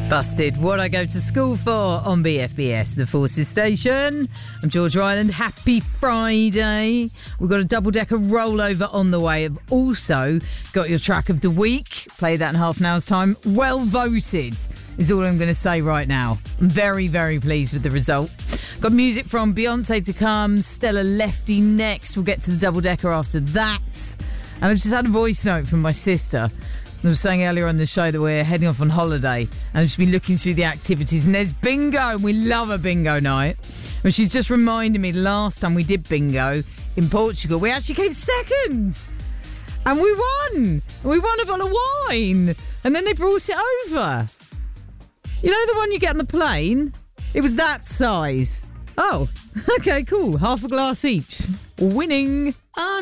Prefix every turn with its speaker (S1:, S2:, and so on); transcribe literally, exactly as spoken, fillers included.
S1: Busted. What I go to school for on B F B S, the Forces Station. I'm George Ryland. Happy Friday. We've got a double-decker rollover on the way. I've also got your track of the week. Play that in half an hour's time. Well voted is all I'm going to say right now. I'm very, very pleased with the result. Got music from Beyonce to come. Stella Lefty next. We'll get to the double-decker after that. And I've just had a voice note from my sister. I was saying earlier on the show that we're heading off on holiday, and I've just been looking through the activities, and there's bingo, and we love a bingo night. And she's just reminded me last time we did bingo in Portugal, we actually came second, and we won. We won a bottle of wine, and then they brought it over. You know the one you get on the plane? It was that size. Oh, okay, cool. Half a glass each. Winning.